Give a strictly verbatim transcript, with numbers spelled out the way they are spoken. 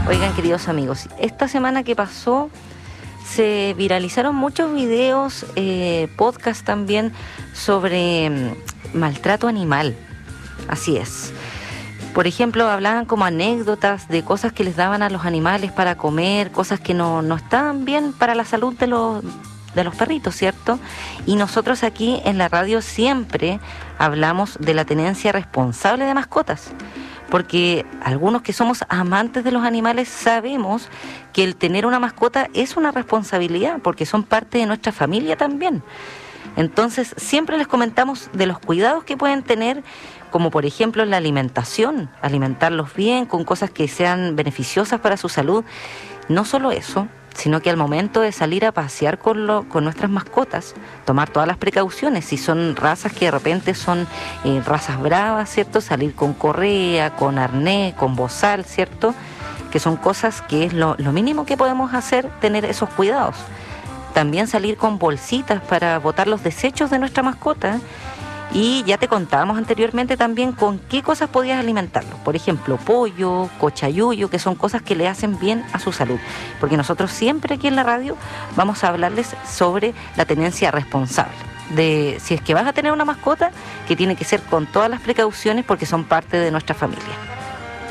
Oigan, queridos amigos, esta semana que pasó se viralizaron muchos videos, eh, podcast también sobre mm, maltrato animal. Así es. Por ejemplo, hablaban como anécdotas de cosas que les daban a los animales para comer, cosas que no, no estaban bien para la salud de los, de los perritos, ¿cierto? Y nosotros aquí en la radio siempre hablamos de la tenencia responsable de mascotas, porque algunos que somos amantes de los animales sabemos que el tener una mascota es una responsabilidad, porque son parte de nuestra familia también. Entonces, siempre les comentamos de los cuidados que pueden tener, como por ejemplo la alimentación, alimentarlos bien, con cosas que sean beneficiosas para su salud. No solo eso, sino que al momento de salir a pasear con, lo, con nuestras mascotas, tomar todas las precauciones. Si son razas que de repente son eh, razas bravas, ¿cierto? Salir con correa, con arnés, con bozal, ¿cierto? Que son cosas que es lo, lo mínimo que podemos hacer, tener esos cuidados. También salir con bolsitas para botar los desechos de nuestra mascota. Y ya te contábamos anteriormente también con qué cosas podías alimentarlo. Por ejemplo, pollo, cochayuyo, que son cosas que le hacen bien a su salud. Porque nosotros siempre aquí en la radio vamos a hablarles sobre la tenencia responsable. De si es que vas a tener una mascota, que tiene que ser con todas las precauciones porque son parte de nuestra familia.